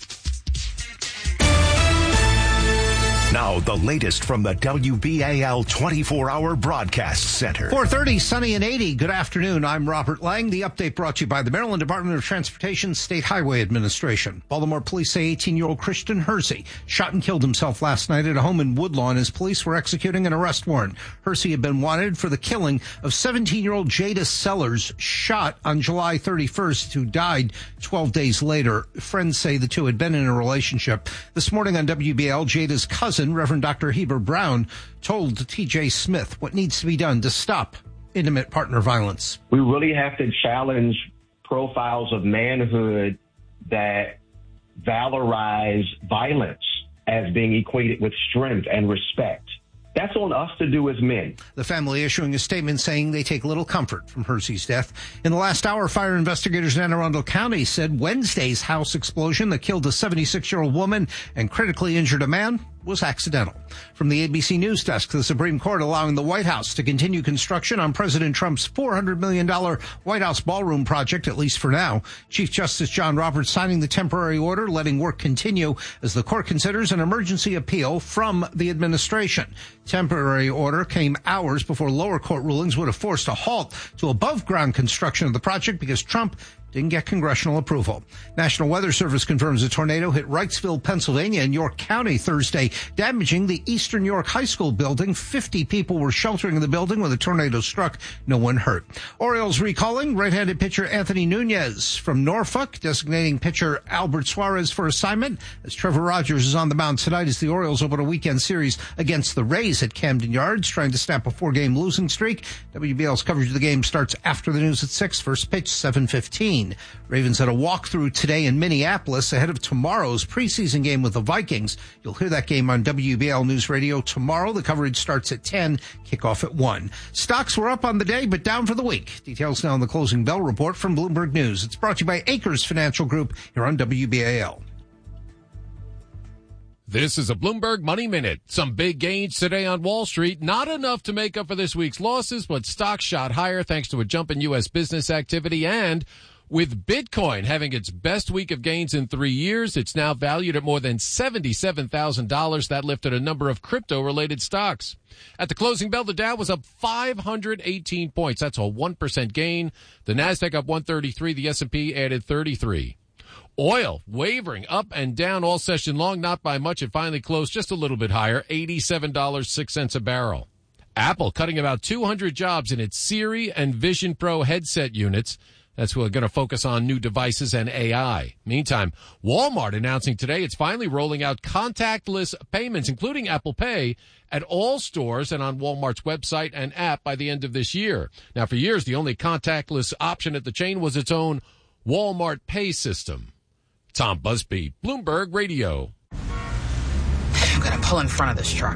Now, the latest from the W B A L twenty-four hour Broadcast Center. four thirty, sunny and eighty. Good afternoon. I'm Robert Lang. The update brought to you by the Maryland Department of Transportation State Highway Administration. Baltimore police say eighteen-year-old Christian Hersey shot and killed himself last night at a home in Woodlawn as police were executing an arrest warrant. Hersey had been wanted for the killing of seventeen-year-old Jada Sellers, shot on July thirty-first, who died twelve days later. Friends say the two had been in a relationship. This morning on W B A L, Jada's cousin, Reverend Doctor Heber Brown, told T J Smith what needs to be done to stop intimate partner violence. We really have to challenge profiles of manhood that valorize violence as being equated with strength and respect. That's on us to do as men. The family issuing a statement saying they take little comfort from Hersey's death. In the last hour, fire investigators in Anne Arundel County said Wednesday's house explosion that killed a seventy-six-year-old woman and critically injured a man was accidental. From the A B C News Desk, the Supreme Court allowing the White House to continue construction on President Trump's four hundred million dollars White House ballroom project, at least for now. Chief Justice John Roberts signing the temporary order, letting work continue as the court considers an emergency appeal from the administration. Temporary order came hours before lower court rulings would have forced a halt to above-ground construction of the project because Trump didn't get congressional approval. National Weather Service confirms a tornado hit Wrightsville, Pennsylvania and York County Thursday, damaging the Eastern York High School building. fifty people were sheltering in the building when the tornado struck. No one hurt. Orioles recalling right-handed pitcher Anthony Nunez from Norfolk, designating pitcher Albert Suarez for assignment as Trevor Rogers is on the mound tonight as the Orioles open a weekend series against the Rays at Camden Yards, trying to snap a four-game losing streak. W B L's coverage of the game starts after the news at six. First pitch, seven fifteen. Ravens had a walkthrough today in Minneapolis ahead of tomorrow's preseason game with the Vikings. You'll hear that game on W B L News Radio tomorrow. The coverage starts at ten, kickoff at one. Stocks were up on the day, but down for the week. Details now in the closing bell report from Bloomberg News. It's brought to you by Acres Financial Group here on W B A L. This is a Bloomberg Money Minute. Some big gains today on Wall Street. Not enough to make up for this week's losses, but stocks shot higher thanks to a jump in U S business activity. And with Bitcoin having its best week of gains in three years, it's now valued at more than seventy-seven thousand dollars. That lifted a number of crypto-related stocks. At the closing bell, the Dow was up five hundred eighteen points. That's a one percent gain. The Nasdaq up one thirty-three. The S and P added thirty-three. Oil wavering up and down all session long, not by much. It finally closed just a little bit higher, eighty-seven dollars and six cents a barrel. Apple cutting about two hundred jobs in its Siri and Vision Pro headset units. That's who are going to focus on new devices and A I. Meantime, Walmart announcing today it's finally rolling out contactless payments, including Apple Pay, at all stores and on Walmart's website and app by the end of this year. Now, for years, the only contactless option at the chain was its own Walmart Pay system. Tom Busby, Bloomberg Radio. I'm going to pull in front of this truck.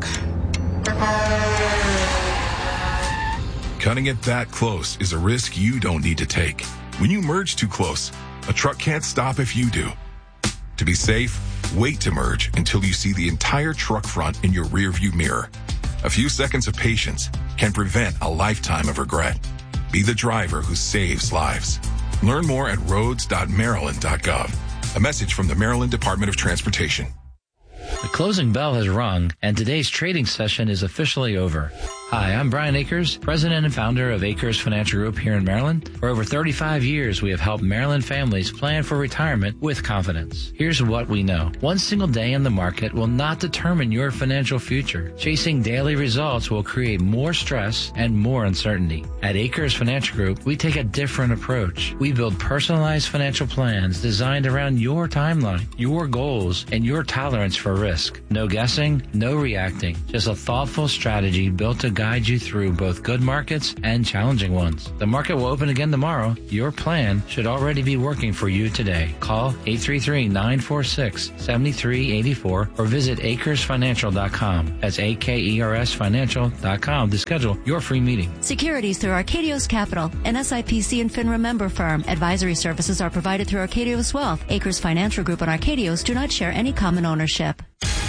Cutting it that close is a risk you don't need to take. When you merge too close, a truck can't stop if you do. To be safe, wait to merge until you see the entire truck front in your rearview mirror. A few seconds of patience can prevent a lifetime of regret. Be the driver who saves lives. Learn more at roads dot maryland dot gov. A message from the Maryland Department of Transportation. The closing bell has rung, and today's trading session is officially over. Hi, I'm Brian Akers, president and founder of Akers Financial Group here in Maryland. For over thirty-five years, we have helped Maryland families plan for retirement with confidence. Here's what we know. One single day in the market will not determine your financial future. Chasing daily results will create more stress and more uncertainty. At Akers Financial Group, we take a different approach. We build personalized financial plans designed around your timeline, your goals, and your tolerance for risk. No guessing, no reacting, just a thoughtful strategy built to guide you through both good markets and challenging ones. The market will open again tomorrow. Your plan should already be working for you today. Call eight three three, nine four six, seven three eight four or visit acres financial dot com. That's A K E R S financial dot com to schedule your free meeting. Securities through Arcadios Capital, an S I P C and FINRA member firm. Advisory services are provided through Arcadios Wealth. Acres Financial Group and Arcadios do not share any common ownership.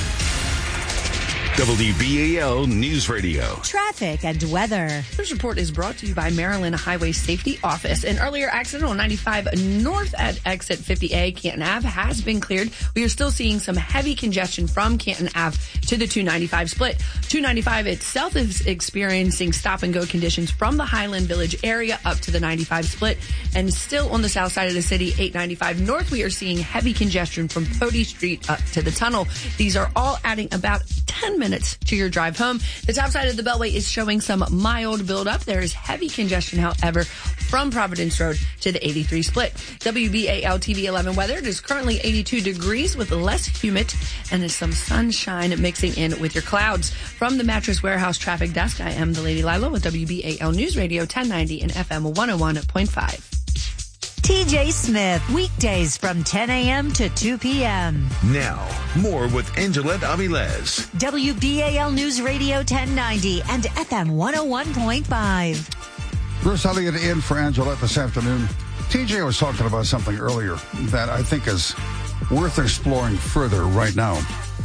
W B A L News Radio. Traffic and weather. This report is brought to you by Maryland Highway Safety Office. An earlier accident on ninety-five north at exit fifty A, Canton Avenue, has been cleared. We are still seeing some heavy congestion from Canton Avenue to the two ninety-five split. two ninety-five itself is experiencing stop-and-go conditions from the Highland Village area up to the ninety-five split. And still on the south side of the city, eight ninety-five north, we are seeing heavy congestion from Pody Street up to the tunnel. These are all adding about ten minutes to your drive home. The top side of the Beltway is showing some mild buildup. There is heavy congestion, however, from Providence Road to the eighty-three split. W B A L T V eleven weather. It is currently eighty-two degrees with less humid and there's some sunshine mixing in with your clouds. From the Mattress Warehouse traffic desk, I am the Lady Lila with W B A L News Radio ten ninety and F M one oh one point five. T J Smith, weekdays from ten a.m. to two p.m. Now, more with Angelette Avilez. W B A L News Radio ten ninety and F M one oh one point five. Bruce Elliott in for Angelette this afternoon. T J was talking about something earlier that I think is worth exploring further right now.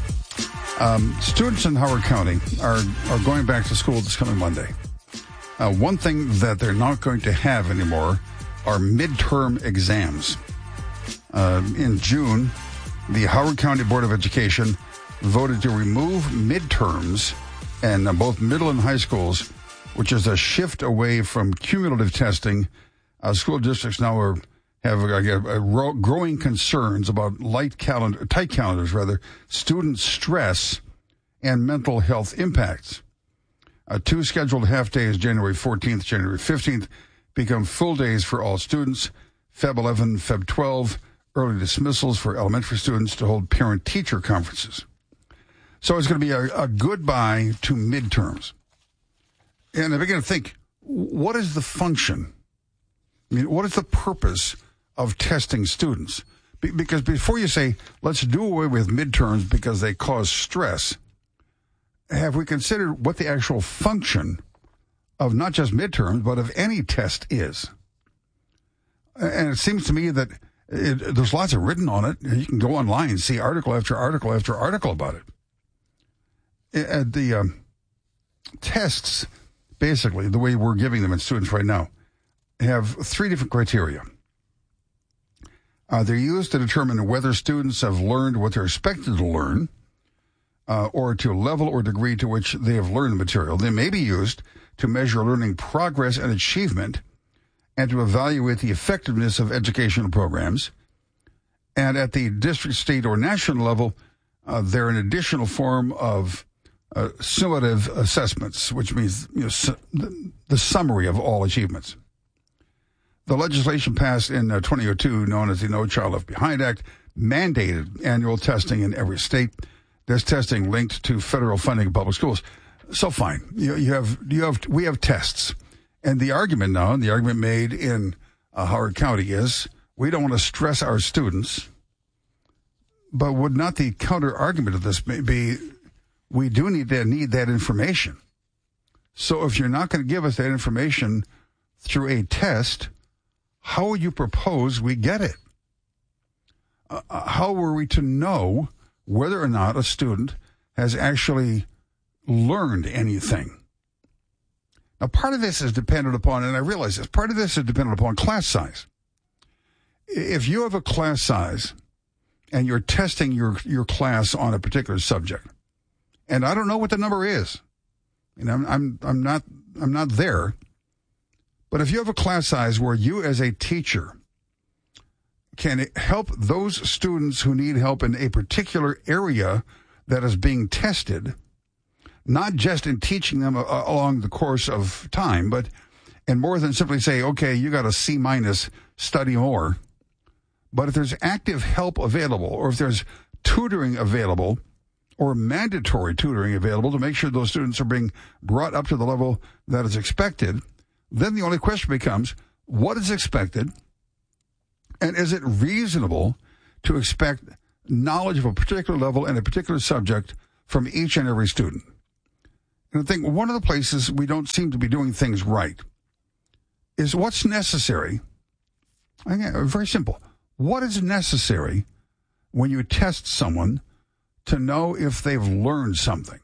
Um, students in Howard County are, are going back to school this coming Monday. Uh, one thing that they're not going to have anymore are midterm exams. Uh, in June, the Howard County Board of Education voted to remove midterms in uh, both middle and high schools, which is a shift away from cumulative testing. Uh, school districts now are, have uh, uh, ro- growing concerns about light calendar, tight calendars, rather, student stress and mental health impacts. Uh, two scheduled half days, January fourteenth, January fifteenth, become full days for all students. February eleventh, February twelfth, early dismissals for elementary students to hold parent-teacher conferences. So it's going to be a, a goodbye to midterms. And I begin to think, what is the function? I mean, what is the purpose of testing students? Be- because before you say, let's do away with midterms because they cause stress, have we considered what the actual function of not just midterms, but of any test is? And it seems to me that it, there's lots of written on it. You can go online and see article after article after article about it. At the um, tests, basically, the way we're giving them in students right now, have three different criteria. Uh, they're used to determine whether students have learned what they're expected to learn, uh, or to a level or degree to which they have learned the material. They may be used to measure learning progress and achievement, and to evaluate the effectiveness of educational programs. And at the district, state, or national level, uh, they're an additional form of uh, summative assessments, which means you know, su- the, the summary of all achievements. The legislation passed in uh, twenty oh two, known as the No Child Left Behind Act, mandated annual testing in every state. This testing linked to federal funding of public schools. So fine, you, you have you have we have tests, and the argument now, and the argument made in uh, Howard County is we don't want to stress our students. But would not the counter argument of this be we do need that need that information? So if you're not going to give us that information through a test, how would you propose we get it? Uh, how were we to know whether or not a student has actually learned anything? Now, part of this is dependent upon, and I realize this, part of this is dependent upon class size. If you have a class size and you're testing your, your class on a particular subject, and I don't know what the number is, And I'm, I'm, I'm not, I'm not there. But if you have a class size where you as a teacher can help those students who need help in a particular area that is being tested, not just in teaching them uh, along the course of time, but and more than simply say, okay, you got a C minus, study more. But if there's active help available, or if there's tutoring available, or mandatory tutoring available to make sure those students are being brought up to the level that is expected, then the only question becomes, what is expected? And is it reasonable to expect knowledge of a particular level and a particular subject from each and every student? And I think one of the places we don't seem to be doing things right is what's necessary. Again, very simple. What is necessary when you test someone to know if they've learned something?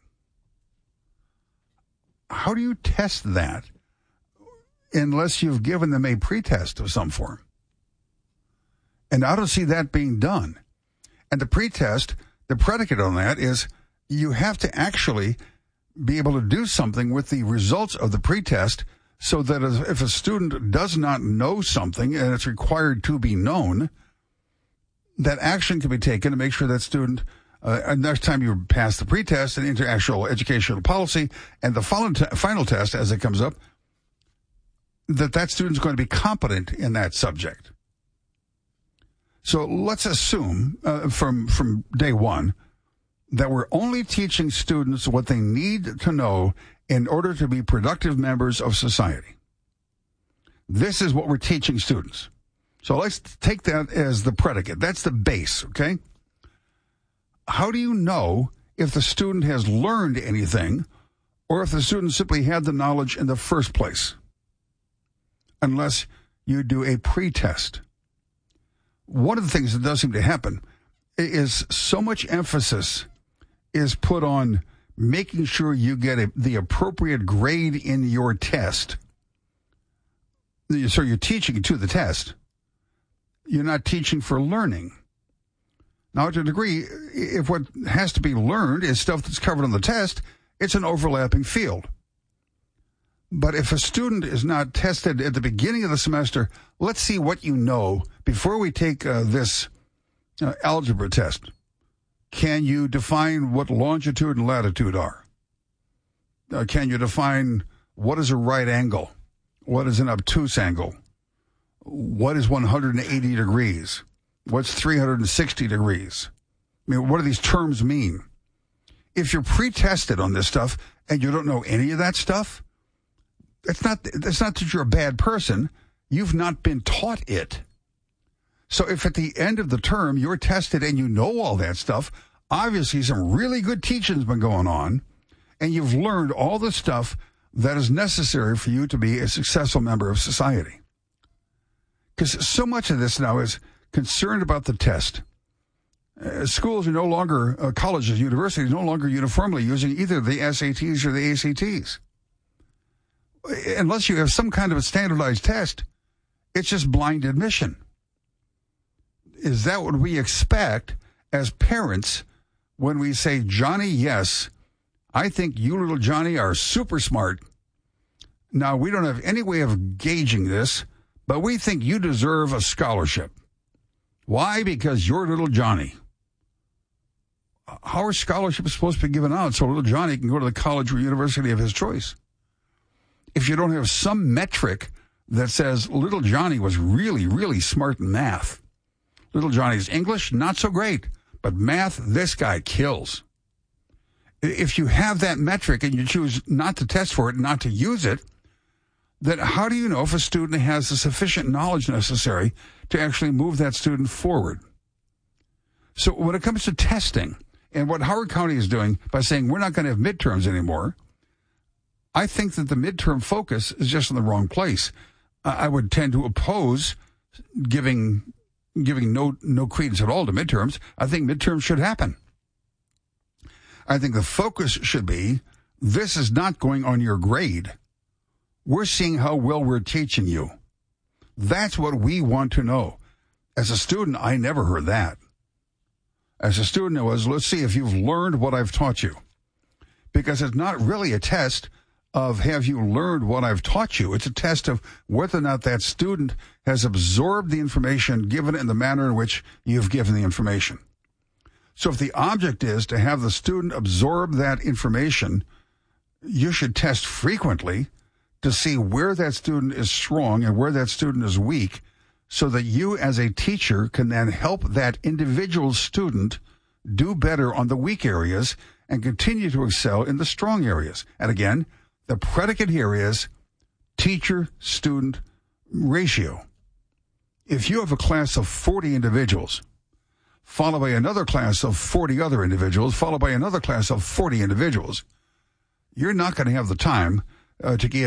How do you test that unless you've given them a pretest of some form? And I don't see that being done. And the pretest, the predicate on that is you have to actually be able to do something with the results of the pretest so that if a student does not know something and it's required to be known, that action can be taken to make sure that student, uh, next time you pass the pretest and into actual educational policy and the final, t- final test as it comes up, that that student's going to be competent in that subject. So let's assume uh, from from day one that we're only teaching students what they need to know in order to be productive members of society. This is what we're teaching students. So let's take that as the predicate. That's the base, okay? How do you know if the student has learned anything or if the student simply had the knowledge in the first place? Unless you do a pretest. One of the things that does seem to happen is so much emphasis is put on making sure you get a, the appropriate grade in your test. So you're teaching to the test. You're not teaching for learning. Now, to a degree, if what has to be learned is stuff that's covered on the test, it's an overlapping field. But if a student is not tested at the beginning of the semester, let's see what you know before we take uh, this uh, algebra test. Can you define what longitude and latitude are? Uh, can you define what is a right angle? What is an obtuse angle? What is one hundred eighty degrees? What's three hundred sixty degrees? I mean, what do these terms mean? If you're pre-tested on this stuff and you don't know any of that stuff, it's not, it's not that you're a bad person. You've not been taught it. So if at the end of the term you're tested and you know all that stuff, obviously some really good teaching's been going on, and you've learned all the stuff that is necessary for you to be a successful member of society. Because so much of this now is concerned about the test. Uh, schools are no longer, uh, colleges, universities, no longer uniformly using either the S A Ts or the A C Ts. Unless you have some kind of a standardized test, it's just blind admission. Is that what we expect as parents when we say, Johnny, yes, I think you little Johnny are super smart. Now, we don't have any way of gauging this, but we think you deserve a scholarship. Why? Because you're little Johnny. How are scholarships supposed to be given out so little Johnny can go to the college or university of his choice? If you don't have some metric that says little Johnny was really, really smart in math. Little Johnny's English, not so great, but math, this guy kills. If you have that metric and you choose not to test for it, not to use it, then how do you know if a student has the sufficient knowledge necessary to actually move that student forward? So when it comes to testing, and what Howard County is doing by saying we're not going to have midterms anymore, I think that the midterm focus is just in the wrong place. I would tend to oppose giving giving no no credence at all to midterms. I think midterms should happen. I think the focus should be, this is not going on your grade. We're seeing how well we're teaching you. That's what we want to know. As a student, I never heard that. As a student, it was, let's see if you've learned what I've taught you. because it's not really a test of have you learned what I've taught you. It's a test of whether or not that student has absorbed the information given in the manner in which you've given the information. So if the object is to have the student absorb that information, you should test frequently to see where that student is strong and where that student is weak, so that you as a teacher can then help that individual student do better on the weak areas and continue to excel in the strong areas. And again, the predicate here is teacher-student ratio. If you have a class of forty individuals, followed by another class of forty other individuals, followed by another class of forty individuals, you're not going to have the time uh, to give